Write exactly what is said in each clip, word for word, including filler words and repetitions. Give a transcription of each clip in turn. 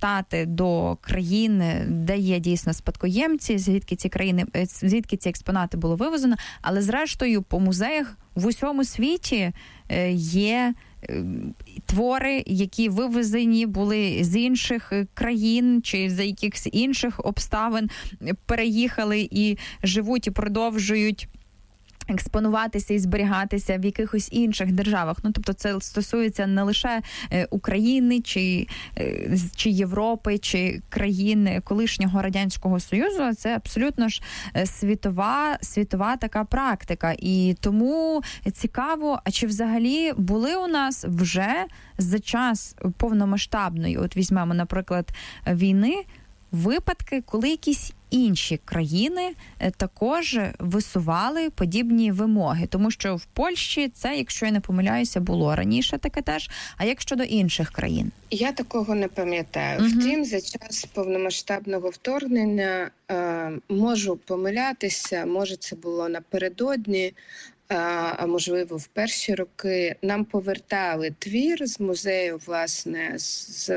повертати до країн, де є дійсно спадкоємці, звідки ці країни, звідки ці експонати було вивезено, але зрештою по музеях в усьому світі є твори, які вивезені були з інших країн чи за якихось інших обставин, переїхали і живуть і продовжують експонуватися і зберігатися в якихось інших державах. Ну, тобто це стосується не лише України, чи, чи Європи, чи країн колишнього Радянського Союзу, а це абсолютно ж світова, світова така практика. І тому цікаво, а чи взагалі були у нас вже за час повномасштабної, от візьмемо, наприклад, війни, випадки, коли якісь інші країни також висували подібні вимоги. Тому що в Польщі це, якщо я не помиляюся, було раніше таке теж. А як щодо інших країн? Я такого не пам'ятаю. Угу. Втім, за час повномасштабного вторгнення е, можу помилятися, може це було напередодні, а можливо в перші роки, нам повертали твір з музею, власне, з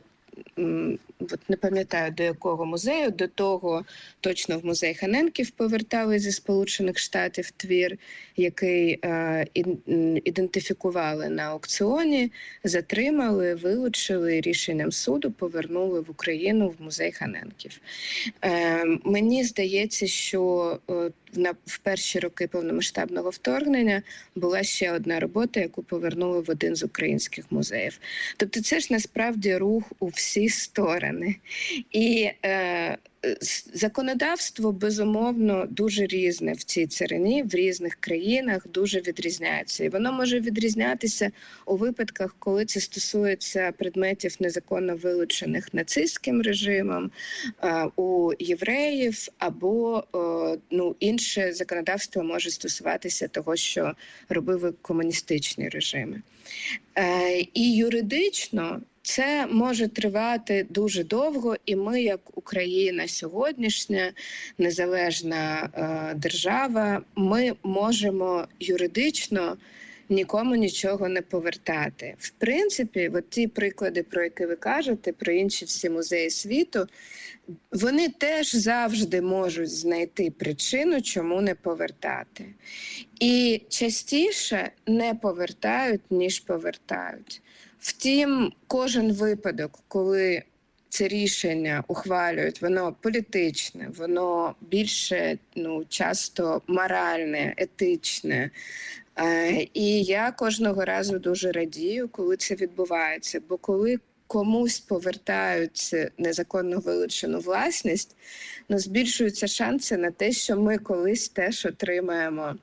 от не пам'ятаю до якого музею, до того точно в музей Ханенків повертали зі Сполучених Штатів твір, який е, ідентифікували на аукціоні, затримали, вилучили, рішенням суду повернули в Україну в музей Ханенків. Е, мені здається, що е, на, в перші роки повномасштабного вторгнення була ще одна робота, яку повернули в один з українських музеїв. Тобто це ж насправді рух у всі сторони. І е, законодавство, безумовно, дуже різне в цій царині, в різних країнах дуже відрізняється. І воно може відрізнятися у випадках, коли це стосується предметів незаконно вилучених нацистським режимом, у євреїв, або ну, інше законодавство може стосуватися того, що робили комуністичні режими. І юридично це може тривати дуже довго, і ми, як Україна сьогоднішня, незалежна е, держава, ми можемо юридично нікому нічого не повертати. В принципі, от ті приклади, про які ви кажете, про інші всі музеї світу, вони теж завжди можуть знайти причину, чому не повертати. І частіше не повертають, ніж повертають. Втім, кожен випадок, коли це рішення ухвалюють, воно політичне, воно більше, ну, часто моральне, етичне. Е, і я кожного разу дуже радію, коли це відбувається, бо коли комусь повертають незаконно вилучену власність, ну, збільшуються шанси на те, що ми колись теж отримаємо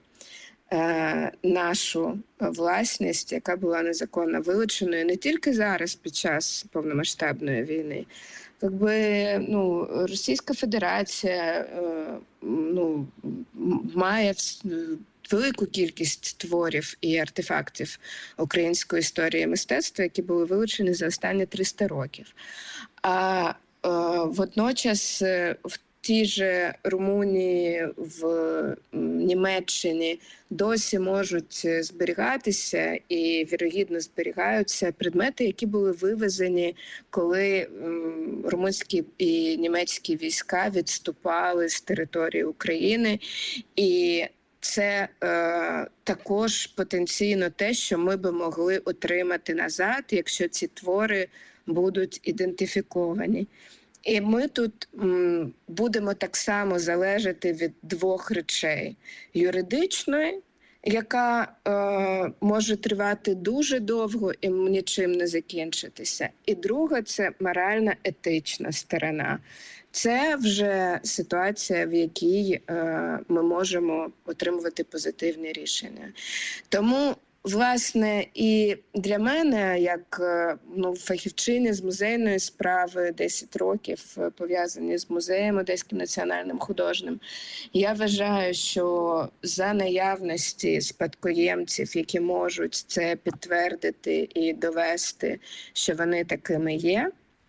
нашу власність, яка була незаконно вилученою не тільки зараз під час повномасштабної війни. Якби, ну, Російська Федерація ну, має велику кількість творів і артефактів української історії і мистецтва, які були вилучені за останні триста років. А е, водночас в ті ж Румунії, в Німеччині досі можуть зберігатися і, вірогідно, зберігаються предмети, які були вивезені, коли румунські і німецькі війська відступали з території України. І це е, також потенційно те, що ми би могли отримати назад, якщо ці твори будуть ідентифіковані. І ми тут м, будемо так само залежати від двох речей. Юридичної, яка е, може тривати дуже довго і нічим не закінчитися. І друга – це морально-етична сторона. Це вже ситуація, в якій е, ми можемо отримувати позитивні рішення. Тому, власне, і для мене, як ну, фахівчині з музейної справи, десять років пов'язані з музеєм Одеським національним художнім, я вважаю, що за наявності спадкоємців, які можуть це підтвердити і довести, що вони такими є,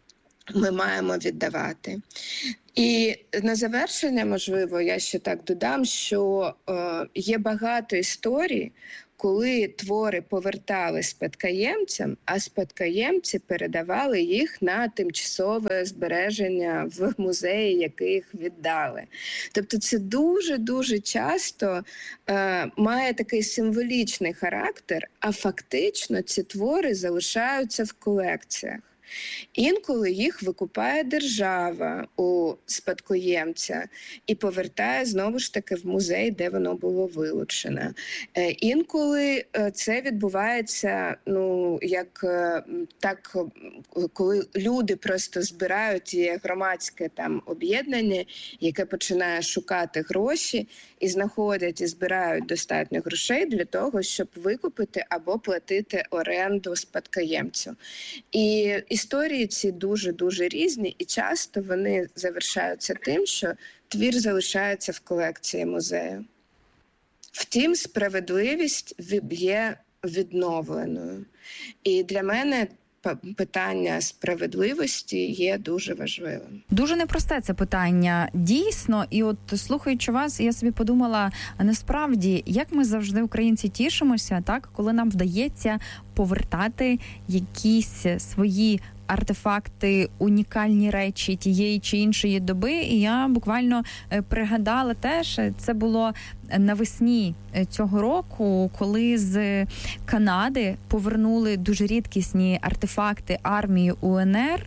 ми маємо віддавати. І на завершення, можливо, я ще так додам, що е, є багато історій, коли твори повертали спадкоємцям, а спадкоємці передавали їх на тимчасове збереження в музеї, яких віддали. Тобто це дуже-дуже часто е, має такий символічний характер, а фактично ці твори залишаються в колекціях. Інколи їх викупає держава у спадкоємця і повертає знову ж таки в музей, де воно було вилучено. Інколи це відбувається, ну, як так, коли люди просто збирають, є громадське там об'єднання, яке починає шукати гроші і знаходять і збирають достатньо грошей для того, щоб викупити або платити оренду спадкоємцю. І історії ці дуже-дуже різні, і часто вони завершаються тим, що твір залишається в колекції музею. Втім, справедливість є відновленою. І для мене питання справедливості є дуже важливим. Дуже непросте це питання, дійсно. І от, слухаючи вас, я собі подумала, а насправді, як ми завжди, українці, тішимося, так, коли нам вдається повертати якісь свої артефакти, унікальні речі тієї чи іншої доби. І я буквально пригадала теж, це було навесні цього року, коли з Канади повернули дуже рідкісні артефакти армії УНР.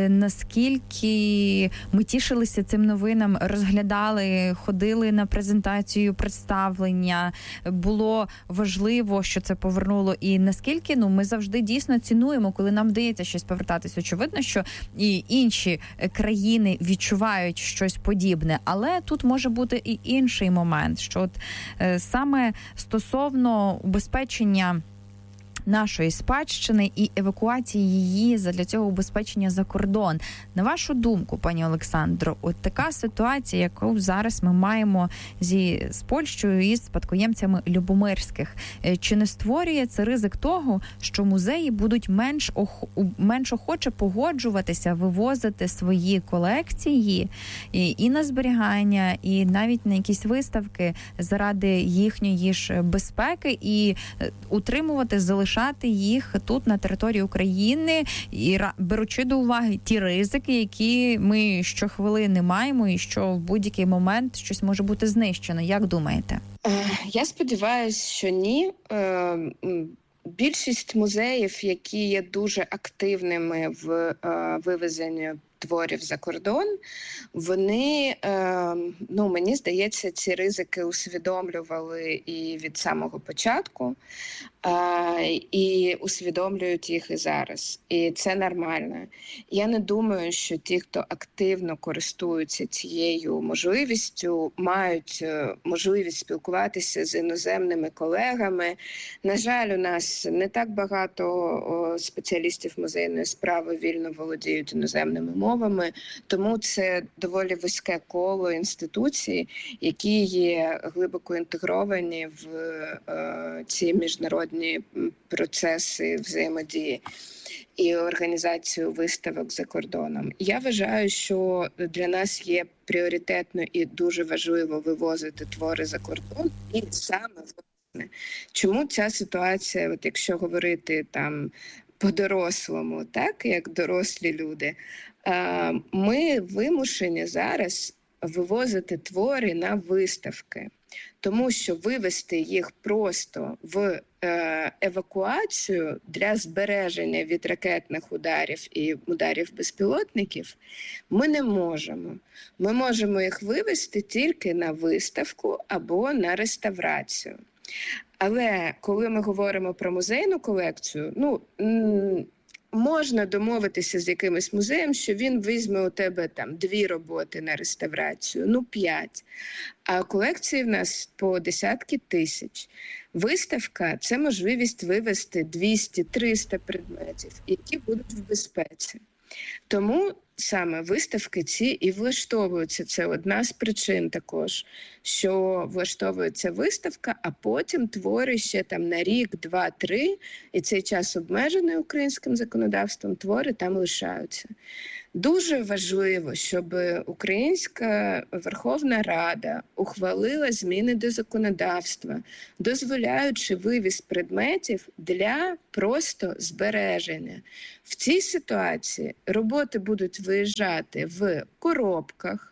Наскільки ми тішилися цим новинам, розглядали, ходили на презентацію, представлення. Було важливо, що це повернуло. І наскільки, ну, ми завжди дійсно цінуємо, коли нам вдається щось повертатись. Очевидно, що і інші країни відчувають щось подібне. Але тут може бути і інший момент, що от е, саме стосовно убезпечення нашої спадщини і евакуації її задля цього убезпечення за кордон. На вашу думку, пані Олександро, от така ситуація, яку зараз ми маємо зі з Польщею і з спадкоємцями Любомирських, чи не створює це ризик того, що музеї будуть менш ох, менш охоче погоджуватися, вивозити свої колекції і, і на зберігання, і навіть на якісь виставки заради їхньої ж безпеки, і утримувати, залишати їх тут на території України, і беручи до уваги ті ризики, які ми щохвилини маємо, і що в будь-який момент щось може бути знищено. Як думаєте? Я сподіваюся, що ні. Більшість музеїв, які є дуже активними в вивезенні творів за кордон, вони, ну, мені здається, ці ризики усвідомлювали і від самого початку, і усвідомлюють їх і зараз. І це нормально. Я не думаю, що ті, хто активно користуються цією можливістю, мають можливість спілкуватися з іноземними колегами. На жаль, у нас не так багато спеціалістів музейної справи вільно володіють іноземними мовами, тому це доволі вузьке коло інституцій, які є глибоко інтегровані в е, ці міжнародні процеси взаємодії і організацію виставок за кордоном. Я вважаю, що для нас є пріоритетно і дуже важливо вивозити твори за кордон, і саме власне, чому ця ситуація, от якщо говорити там по-дорослому, так, як дорослі люди, ми вимушені зараз вивозити твори на виставки, тому що вивезти їх просто в евакуацію для збереження від ракетних ударів і ударів безпілотників ми не можемо. Ми можемо їх вивезти тільки на виставку або на реставрацію. Але коли ми говоримо про музейну колекцію, ну, можна домовитися з якимось музеєм, що він візьме у тебе там дві роботи на реставрацію, ну п'ять. А колекції в нас по десятки тисяч. Виставка – це можливість вивезти двісті-триста предметів, які будуть в безпеці. Тому саме виставки ці і влаштовуються. Це одна з причин також, що влаштовується виставка, а потім твори ще там на рік, два, три, і цей час обмежений українським законодавством, твори там лишаються. Дуже важливо, щоб Українська Верховна Рада ухвалила зміни до законодавства, дозволяючи вивіз предметів для просто збереження. В цій ситуації роботи будуть виїжджати в коробках,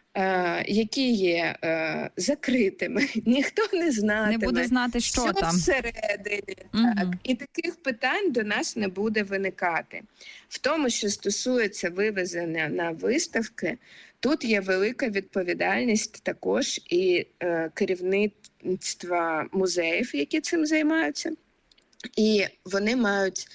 які є е, закритими, ніхто не знатиме. Не буде знати, що, що там. Всередині. Угу. Так. І таких питань до нас не буде виникати. В тому, що стосується вивезення на виставки, тут є велика відповідальність також і е, керівництва музеїв, які цим займаються. І вони мають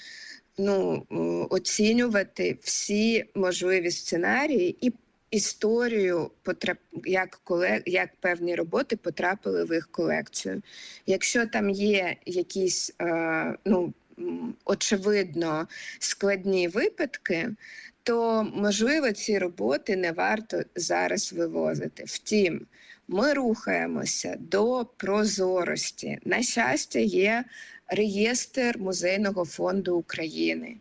ну, оцінювати всі можливі сценарії і історію, потрап... як, колек... як певні роботи потрапили в їх колекцію. Якщо там є якісь, е, ну, очевидно, складні випадки, то, можливо, ці роботи не варто зараз вивозити. Втім, ми рухаємося до прозорості. На щастя, є реєстр Музейного фонду України.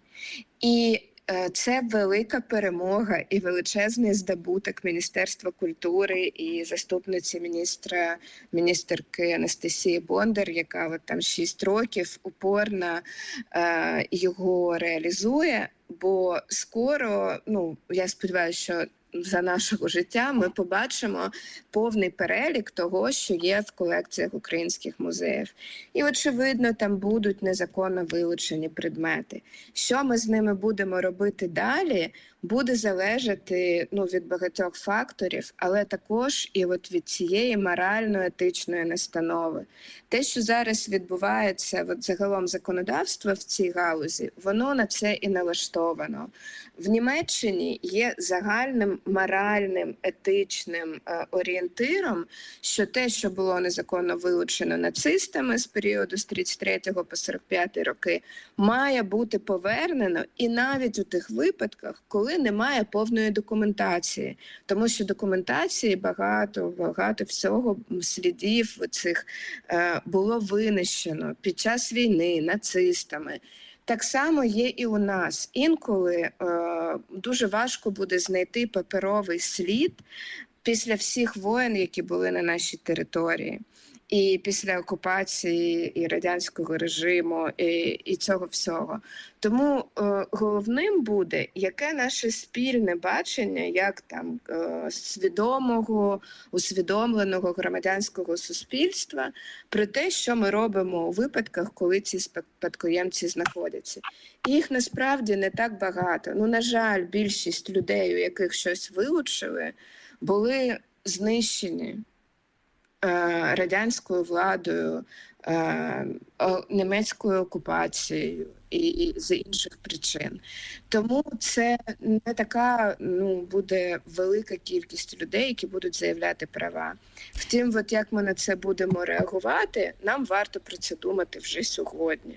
І це велика перемога і величезний здобуток Міністерства культури і заступниці міністра, міністерки Анастасії Бондар, яка от там шість років упорно е, його реалізує, бо скоро, ну, я сподіваюся, що за нашого життя ми побачимо повний перелік того, що є в колекціях українських музеїв. І, очевидно, там будуть незаконно вилучені предмети. Що ми з ними будемо робити далі, буде залежати ну, від багатьох факторів, але також і от від цієї морально-етичної настанови. Те, що зараз відбувається от загалом законодавство в цій галузі, воно на це і налаштовано. В Німеччині є загальним моральним, етичним е, орієнтиром, що те, що було незаконно вилучено нацистами з періоду з тридцять третього по сорок п'ятий роки, має бути повернено і навіть у тих випадках, коли немає повної документації. Тому що документації багато, багато всього, слідів цих е, було винищено під час війни нацистами. Так само є і у нас. Інколи е, дуже важко буде знайти паперовий слід після всіх воєн, які були на нашій території. І після окупації, і радянського режиму, і, і цього всього. Тому е, головним буде, яке наше спільне бачення, як там е, свідомого, усвідомленого громадянського суспільства про те, що ми робимо у випадках, коли ці спадкоємці знаходяться. І їх насправді не так багато. Ну, на жаль, більшість людей, у яких щось вилучили, були знищені радянською владою, німецькою окупацією і з інших причин. Тому це не така ну, буде велика кількість людей, які будуть заявляти права. Втім, от як ми на це будемо реагувати, нам варто про це думати вже сьогодні.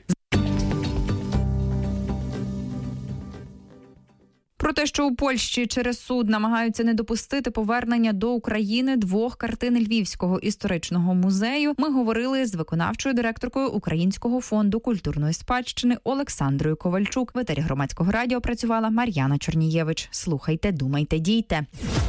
Про те, що у Польщі через суд намагаються не допустити повернення до України двох картин Львівського історичного музею, ми говорили з виконавчою директоркою Українського фонду культурної спадщини Олександрою Ковальчук. В етері Громадського радіо працювала Мар'яна Чорнієвич. Слухайте, думайте, дійте.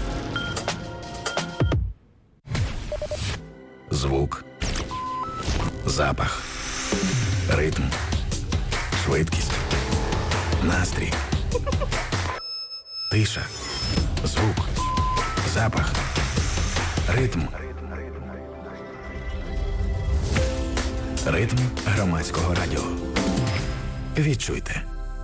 Звук, запах, ритм, швидкість, настрій. Тиша, звук, запах, ритм. Ритм Громадського радіо. Відчуйте.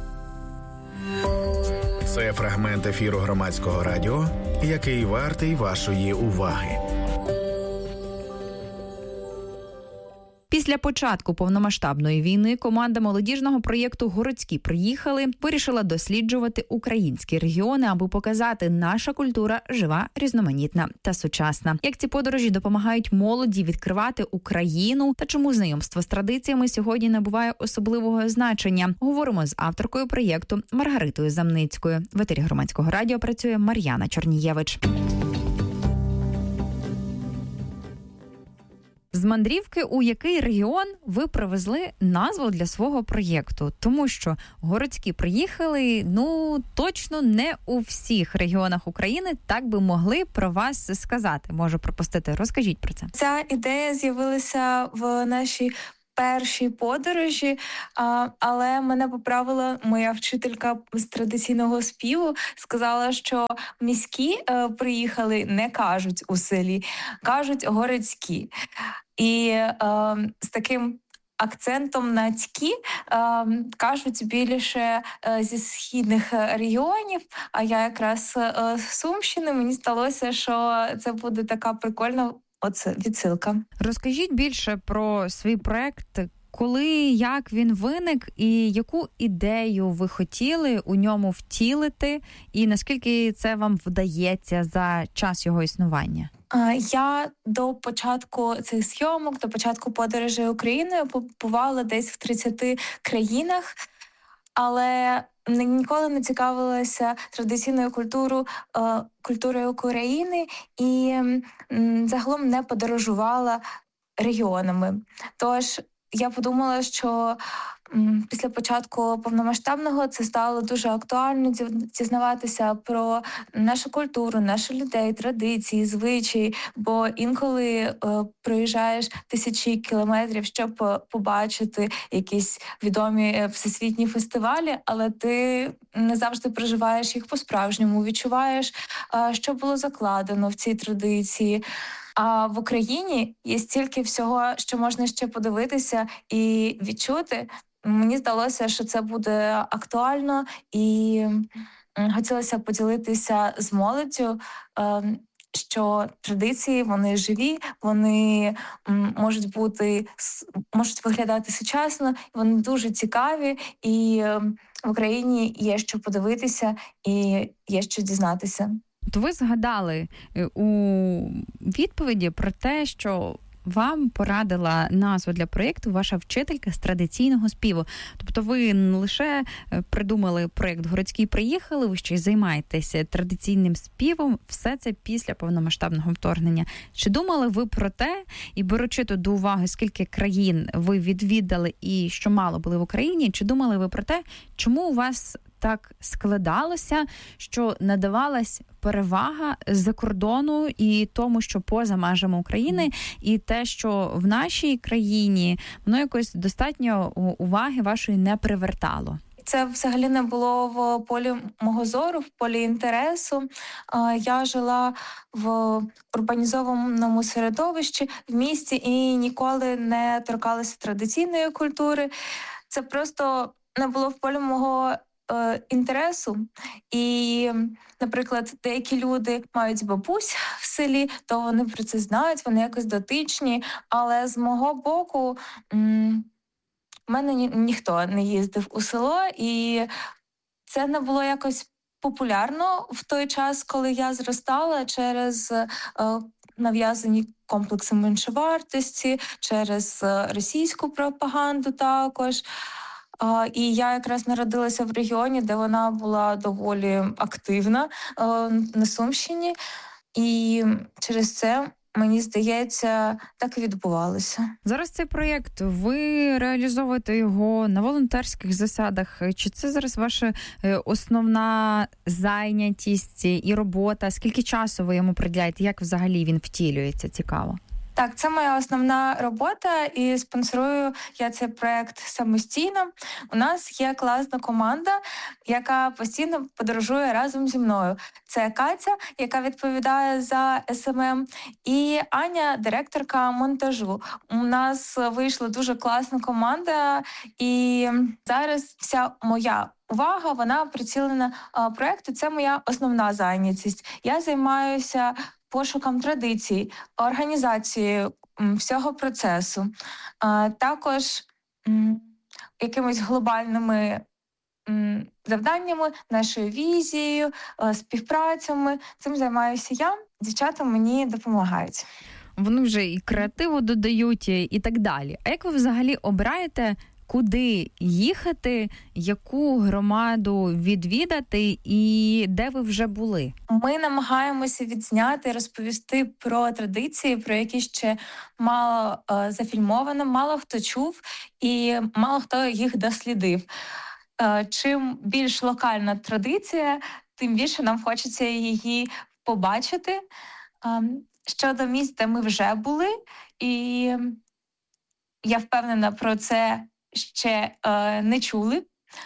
Це фрагмент ефіру Громадського радіо, який вартий вашої уваги. Після початку повномасштабної війни команда молодіжного проєкту «Городські приїхали» вирішила досліджувати українські регіони, аби показати, наша культура жива, різноманітна та сучасна. Як ці подорожі допомагають молоді відкривати Україну та чому знайомство з традиціями сьогодні набуває особливого значення. Говоримо з авторкою проєкту Маргаритою Замницькою. В етері Громадського радіо працює Мар'яна Чорнієвич. З мандрівки у який регіон ви привезли назву для свого проєкту? Тому що «Городські приїхали», ну, точно не у всіх регіонах України так би могли про вас сказати. Можу припустити. Розкажіть про це. Ця ідея з'явилася в нашій першій подорожі, але мене поправила моя вчителька з традиційного співу, сказала, що міські приїхали, не кажуть у селі, кажуть городські. І е, з таким акцентом на «ські» е, кажуть більше е, зі східних регіонів, а я якраз е, з Сумщини, мені здалося, що це буде така прикольна оце, відсилка. Розкажіть більше про свій проект. Коли, як він виник і яку ідею ви хотіли у ньому втілити, і наскільки це вам вдається за час його існування? Я до початку цих зйомок, до початку подорожі Україною побувала десь в тридцяти країнах, але ніколи не цікавилася традиційною культурою, культурою України і загалом не подорожувала регіонами. Тож я подумала, що м, після початку повномасштабного це стало дуже актуально дізнаватися про нашу культуру, наших людей, традиції, звичаї, бо інколи е, проїжджаєш тисячі кілометрів, щоб побачити якісь відомі всесвітні фестивалі, але ти не завжди проживаєш їх по-справжньому, відчуваєш, е, що було закладено в цій традиції. А в Україні є стільки всього, що можна ще подивитися і відчути. Мені здалося, що це буде актуально, і хотілося поділитися з молоддю, що традиції, вони живі, вони можуть бути, можуть виглядати сучасно, вони дуже цікаві, і в Україні є що подивитися і є що дізнатися. То ви згадали у відповіді про те, що вам порадила назву для проєкту ваша вчителька з традиційного співу. Тобто ви не лише придумали проєкт «Городські приїхали», ви ще й займаєтеся традиційним співом, все це після повномасштабного вторгнення. Чи думали ви про те, і беручи то до уваги, скільки країн ви відвідали і що мало були в Україні, чи думали ви про те, чому у вас так складалося, що надавалась перевага з-за кордону і тому, що поза межами України, і те, що в нашій країні воно якось достатньо уваги вашої не привертало? Це взагалі не було в полі мого зору, в полі інтересу. Я жила в урбанізованому середовищі, в місті і ніколи не торкалася традиційної культури. Це просто не було в полі мого інтересу. І, наприклад, деякі люди мають бабусь в селі, то вони про це знають, вони якось дотичні, але з мого боку м- в мене ні- ніхто не їздив у село, і це не було якось популярно в той час, коли я зростала, через е- нав'язані комплекси меншовартості, через е- російську пропаганду також. Uh, і я якраз народилася в регіоні, де вона була доволі активна, uh, на Сумщині. І через це, мені здається, так і відбувалося. Зараз цей проєкт, ви реалізовуєте його на волонтерських засадах? Чи це зараз ваша основна зайнятість і робота? Скільки часу ви йому приділяєте? Як взагалі він втілюється? Цікаво. Так, це моя основна робота, і спонсорую я цей проект самостійно. У нас є класна команда, яка постійно подорожує разом зі мною. Це Катя, яка відповідає за ес ем ем, і Аня, директорка монтажу. У нас вийшла дуже класна команда, і зараз вся моя увага, вона прицілена а, проекту. Це моя основна зайнятість. Я займаюся пошуком традицій, організацією всього процесу. Також якимись глобальними завданнями, нашою візією, співпрацями. Цим займаюся я. Дівчата мені допомагають. Вони вже і креативу додають, і так далі. А як ви взагалі обираєте, куди їхати, яку громаду відвідати і де ви вже були? Ми намагаємося відзняти, розповісти про традиції, про які ще мало е, зафільмовано, мало хто чув і мало хто їх дослідив. Е, чим більш локальна традиція, тим більше нам хочеться її побачити. Е, щодо місць, де ми вже були, і я впевнена, про це ще е, не чули.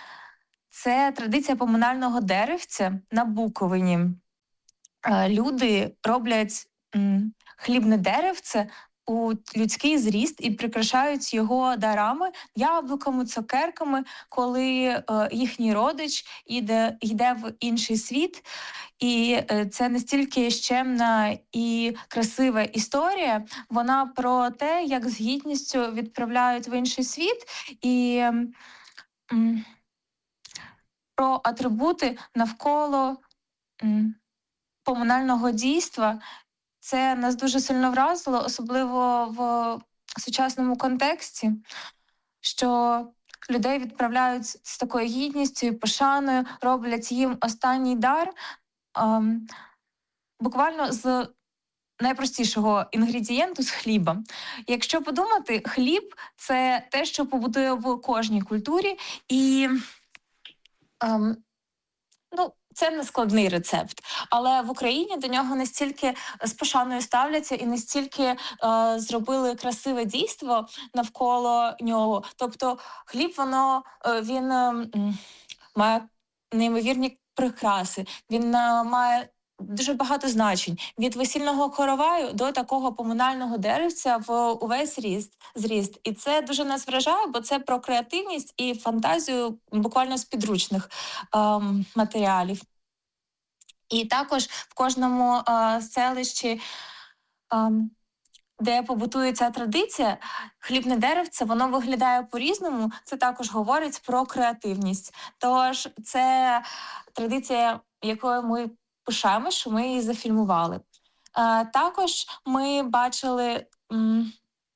Це традиція поминального деревця на Буковині. Е, люди роблять м, хлібне деревце у людський зріст і прикрашають його дарами, яблуками, цукерками, коли е, їхній родич іде, йде в інший світ. І е, це настільки щемна і красива історія. Вона про те, як з гідністю відправляють в інший світ, і м, про атрибути навколо м, поминального дійства. Це нас дуже сильно вразило, особливо в сучасному контексті, що людей відправляють з такою гідністю і пошаною, роблять їм останній дар, ем, буквально з найпростішого інгредієнту, з хліба. Якщо подумати, хліб – це те, що побутує в кожній культурі, і ем, ну, це не складний рецепт, але в Україні до нього настільки з пошаною ставляться і настільки е, зробили красиве дійство навколо нього. Тобто хліб, воно, е, він е, має неймовірні прикраси, він е, має дуже багато значень. Від весільного короваю до такого поминального деревця в увесь ріст, зріст. І це дуже нас вражає, бо це про креативність і фантазію буквально з підручних ем, матеріалів. І також в кожному е, селищі, ем, де побутує ця традиція, хлібне деревце, воно виглядає по-різному. Це також говорить про креативність. Тож це традиція, якою ми пишаємо, що ми її зафільмували. Е, також ми бачили м,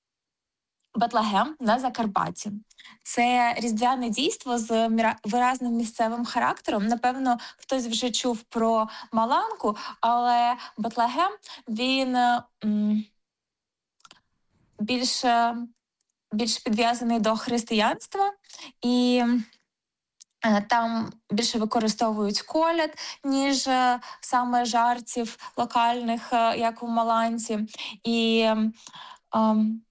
Бетлегем на Закарпатті. Це різдвяне дійство з виразним місцевим характером. Напевно, хтось вже чув про Маланку, але Бетлегем, він м, більш, більш підв'язаний до християнства, і там більше використовують коляд, ніж саме жартів локальних, як у Маланці. І ем,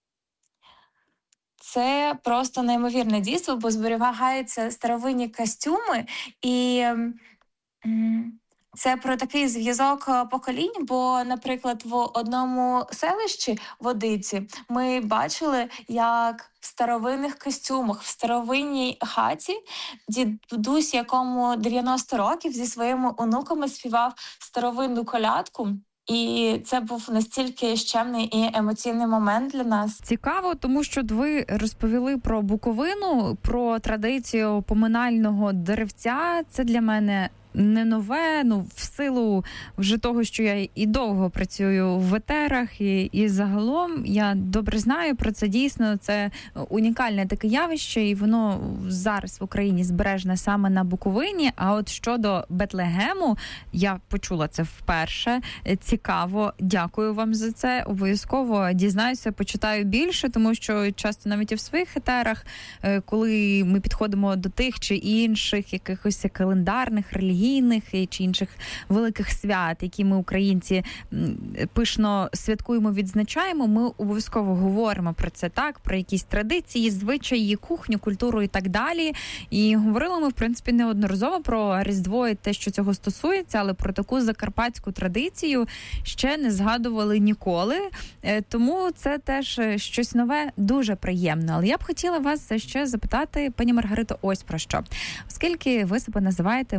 це просто неймовірне дійство, бо зберігаються старовинні костюми, і ем, це про такий зв'язок поколінь, бо, наприклад, в одному селищі Водиці ми бачили, як в старовинних костюмах, в старовинній хаті дідусь, якому дев'яносто років, зі своїми онуками співав старовинну колядку. І це був настільки щемний і емоційний момент для нас. Цікаво, тому що ви розповіли про Буковину, про традицію поминального деревця. Це для мене не нове, ну, в силу вже того, що я і довго працюю в етерах, і, і загалом я добре знаю про це. Дійсно, це унікальне таке явище, і воно зараз в Україні збережне саме на Буковині. А от щодо Бетлегему, я почула це вперше. Цікаво, дякую вам за це. Обов'язково дізнаюся, почитаю більше, тому що часто навіть і в своїх етерах, коли ми підходимо до тих чи інших якихось календарних, релігійних чи інших великих свят, які ми, українці, пишно святкуємо, відзначаємо, ми обов'язково говоримо про це, так, про якісь традиції, звичаї, кухню, культуру і так далі. І говорили ми, в принципі, неодноразово про Різдво і те, що цього стосується, але про таку закарпатську традицію ще не згадували ніколи. Тому це теж щось нове, дуже приємно. Але я б хотіла вас ще запитати, пані Маргарито, ось про що. Оскільки ви себе називаєте молоді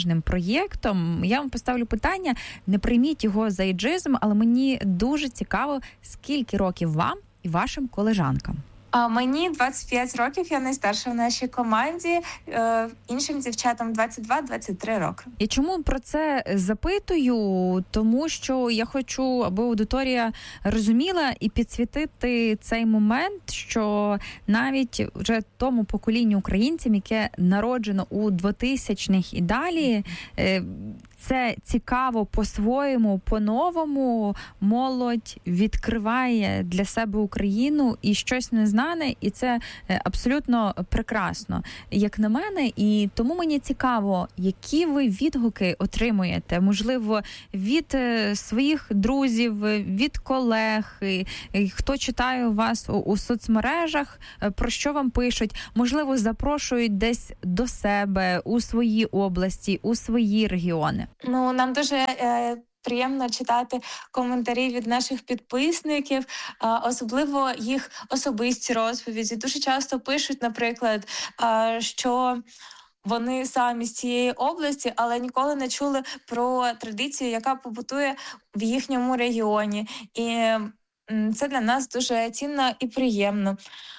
успішним проєктом. Я вам поставлю питання, не прийміть його за ейджизм, але мені дуже цікаво, скільки років вам і вашим колежанкам? А мені двадцять п'ять років, я найстарша в нашій команді, е, іншим дівчатам двадцять два - двадцять три роки. І чому про це запитую? Тому що я хочу, аби аудиторія розуміла і підсвітити цей момент, що навіть вже тому поколінню українців, яке народжено у двотисячних і далі, е, це цікаво по-своєму, по-новому. Молодь відкриває для себе Україну і щось незнане, і це абсолютно прекрасно, як на мене. І тому мені цікаво, які ви відгуки отримуєте, можливо, від своїх друзів, від колег, хто читає у вас у, у соцмережах, про що вам пишуть, можливо, запрошують десь до себе, у свої області, у свої регіони. Ну, нам дуже е, приємно читати коментарі від наших підписників, е, особливо їх особисті розповіді. Дуже часто пишуть, наприклад, е, що вони самі з цієї області, але ніколи не чули про традицію, яка побутує в їхньому регіоні. І е, це для нас дуже цінно і приємно.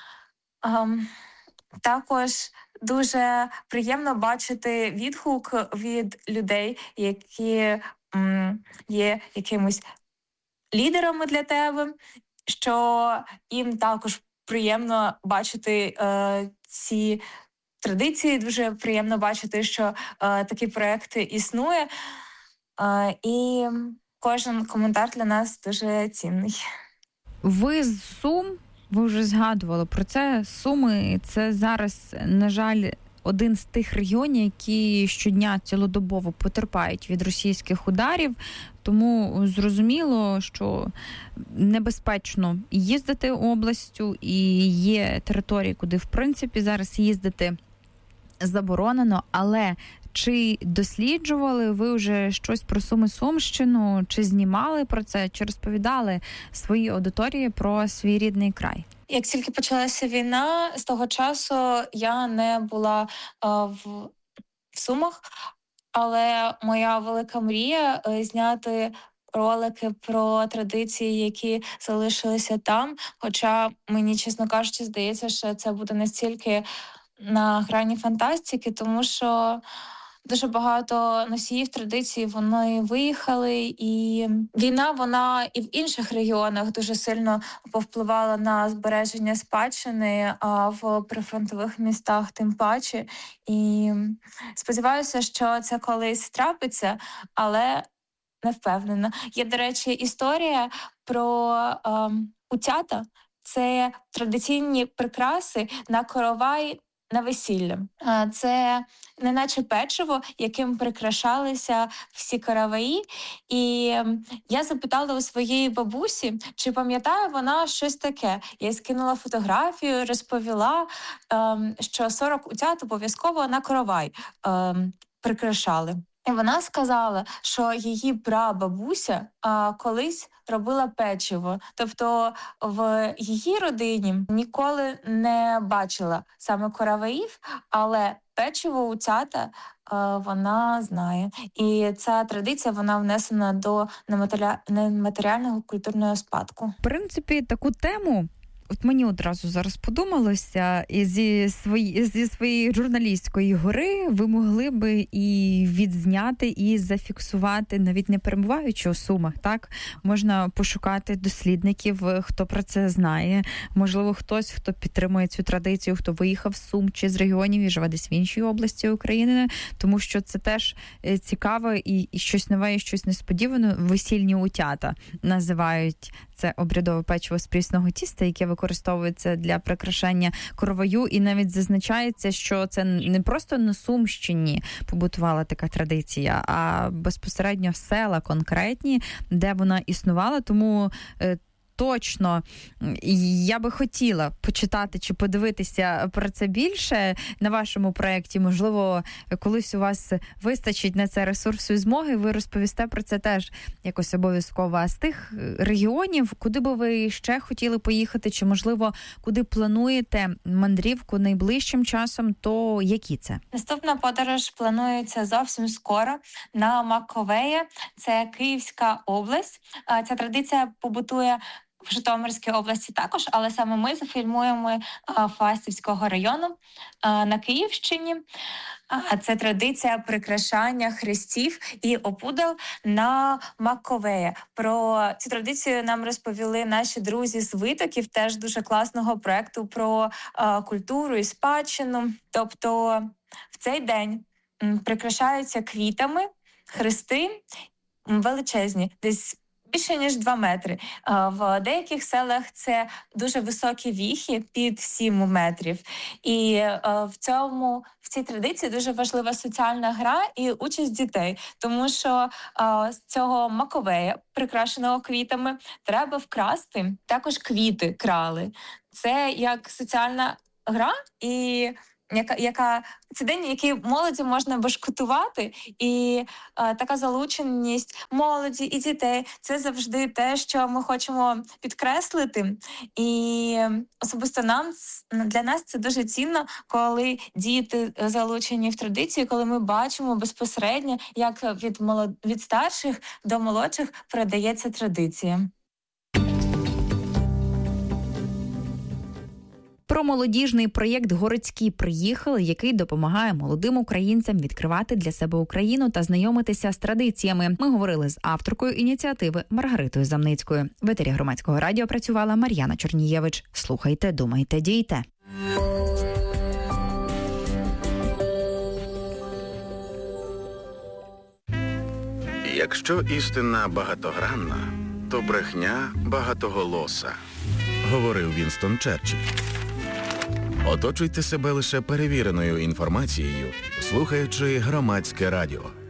Е, також дуже приємно бачити відгук від людей, які м, є якимось лідерами для тебе, що їм також приємно бачити е, ці традиції, дуже приємно бачити, що е, такі проекти існує. Е, і кожен коментар для нас дуже цінний. Ви з Сум? Ви вже згадували про це. Суми – це зараз, на жаль, один з тих регіонів, які щодня цілодобово потерпають від російських ударів. Тому зрозуміло, що небезпечно їздити областю, і є території, куди, в принципі, зараз їздити заборонено. Але чи досліджували ви вже щось про Суми-Сумщину, чи знімали про це, чи розповідали своїй аудиторії про свій рідний край? Як тільки почалася війна, з того часу я не була а, в, в Сумах, але моя велика мрія а, зняти ролики про традиції, які залишилися там. Хоча мені, чесно кажучи, здається, що це буде настільки на грані фантастики, тому що дуже багато носіїв традицій, вони виїхали, і війна, вона і в інших регіонах дуже сильно повпливала на збереження спадщини, а в прифронтових містах тим паче. І сподіваюся, що це колись трапиться, але не впевнена. Є, до речі, історія про е, утята. Це традиційні прикраси на коровай на весілля. Це неначе печиво, яким прикрашалися всі караваї. І я запитала у своєї бабусі, чи пам'ятає вона щось таке. Я скинула фотографію, розповіла, що сорок утят обов'язково на коровай прикрашали. І вона сказала, що її прабабуся а, колись робила печиво. Тобто в її родині ніколи не бачила саме короваїв, але печиво утята а, вона знає. І ця традиція, вона внесена до нематеріального культурного спадку. В принципі, таку тему от мені одразу зараз подумалося, і зі, свої, зі своєї журналістської гори ви могли би і відзняти, і зафіксувати, навіть не перебуваючи у Сумах, так? Можна пошукати дослідників, хто про це знає. Можливо, хтось, хто підтримує цю традицію, хто виїхав з Сум чи з регіонів і живе десь в іншій області України, тому що це теж цікаво і, і щось нове, і щось несподіване. Весільні утята називають це обрядове печиво з прісного тіста, яке використовується для прикрашання короваю, і навіть зазначається, що це не просто на Сумщині побутувала така традиція, а безпосередньо села конкретні, де вона існувала, тому точно я би хотіла почитати чи подивитися про це більше на вашому проєкті. Можливо, колись у вас вистачить на це ресурсу і змоги, ви розповісте про це теж якось обов'язково. А з тих регіонів, куди би ви ще хотіли поїхати, чи, можливо, куди плануєте мандрівку найближчим часом, то які це? Наступна подорож планується зовсім скоро на Маковеє. Це Київська область. Ця традиція побутує в Житомирській області також, але саме ми зафільмуємо Фастівського району на Київщині. Це традиція прикрашання хрестів і опудал на Маковея. Про цю традицію нам розповіли наші друзі з Витоків, теж дуже класного проєкту про культуру і спадщину. Тобто в цей день прикрашаються квітами хрести величезні, десь більше, ніж два метри. В деяких селах це дуже високі віхи під сім метрів. І в цьому, в цій традиції дуже важлива соціальна гра і участь дітей. Тому що з цього Маковея, прикрашеного квітами, треба вкрасти. Також квіти крали. Це як соціальна гра і... Яка, яка це день, який молоді можна башкетувати, і е, така залученість молоді і дітей – це завжди те, що ми хочемо підкреслити. І особисто нам, для нас це дуже цінно, коли діти залучені в традицію, коли ми бачимо безпосередньо, як від, молод... від старших до молодших передається традиція. Про молодіжний проєкт «Городські приїхали», який допомагає молодим українцям відкривати для себе Україну та знайомитися з традиціями. Ми говорили з авторкою ініціативи Маргаритою Замницькою. В етері Громадського радіо працювала Мар'яна Чорнієвич. Слухайте, думайте, дійте. Якщо істина багатогранна, то брехня багатоголоса, говорив Вінстон Черчилль. Оточуйте себе лише перевіреною інформацією, слухаючи Громадське радіо.